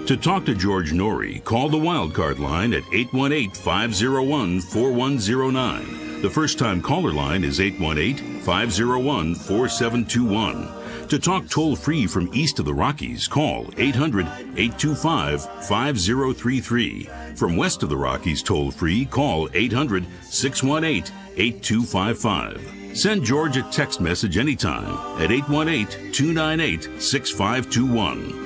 To talk to George Norrie, call the Wildcard line at 818-501-4109. The first-time caller line is 818-501-4721. To talk toll-free from east of the Rockies, call 800-825-5033. From west of the Rockies toll-free, call 800-618-8255. Send George a text message anytime at 818-298-6521.